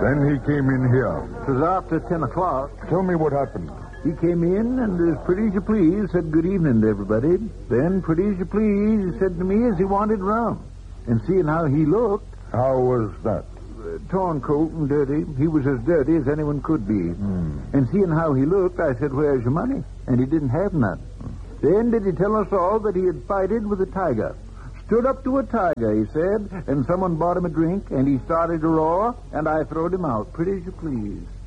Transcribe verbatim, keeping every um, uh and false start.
Then he came in here. It was after ten o'clock. Tell me what happened. He came in and, as pretty as you please, said good evening to everybody. Then, pretty as you please, he said to me as he wanted rum. And seeing how he looked... How was that? Uh, torn coat and dirty. He was as dirty as anyone could be. Hmm. And seeing how he looked, I said, where's your money? And he didn't have none. Hmm. Then did he tell us all that he had fighted with a tiger. Stood up to a tiger, he said, and someone bought him a drink, and he started to roar, and I throwed him out, pretty as you please.